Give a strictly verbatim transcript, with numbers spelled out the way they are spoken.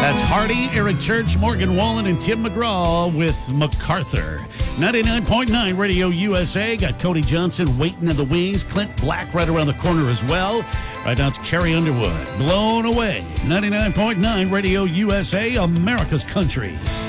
That's Hardy, Eric Church, Morgan Wallen, and Tim McGraw with MacArthur. ninety-nine point nine Radio U S A. Got Cody Johnson waiting in the wings. Clint Black right around the corner as well. Right now it's Carrie Underwood. Blown Away. ninety-nine point nine Radio U S A, America's Country.